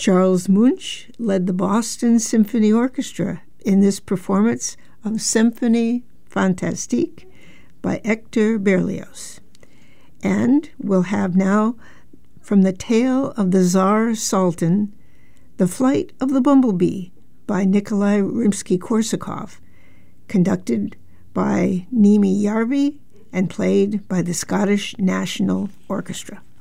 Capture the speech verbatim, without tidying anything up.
Charles Munch led the Boston Symphony Orchestra in this performance of Symphonie Fantastique by Hector Berlioz. And we'll have now, from the Tale of the Tsar Sultan, The Flight of the Bumblebee by Nikolai Rimsky-Korsakov, conducted by Nimi Yarvi and played by the Scottish National Orchestra.